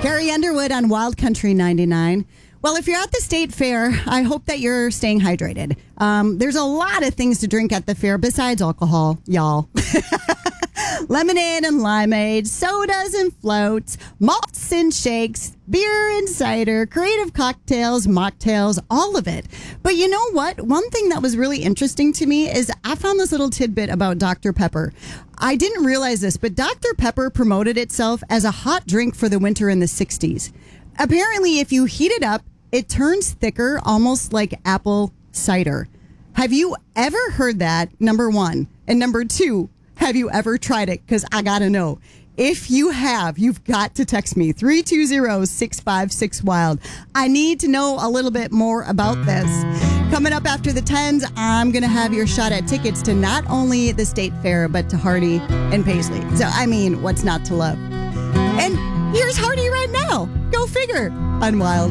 Carrie Underwood on Wild Country 99. Well, if you're at the state fair, I hope that you're staying hydrated. There's a lot of things to drink at the fair besides alcohol, y'all. Lemonade and limeade, sodas and floats, malts and shakes, beer and cider, creative cocktails, mocktails, all of it. But you know what? One thing that was really interesting to me is I found this little tidbit about Dr. Pepper. I didn't realize this, but Dr. Pepper promoted itself as a hot drink for the winter in the 60s. Apparently, if you heat it up, it turns thicker, almost like apple cider. Have you ever heard that? Number one. And number two, have you ever tried it? Because I got to know. If you have, you've got to text me, 320-656-WILD. I need to know a little bit more about this. Coming up after the 10s, I'm going to have your shot at tickets to not only the State Fair, but to Hardy and Paisley. So, I mean, what's not to love? And here's Hardy right now. Go figure. On Wild.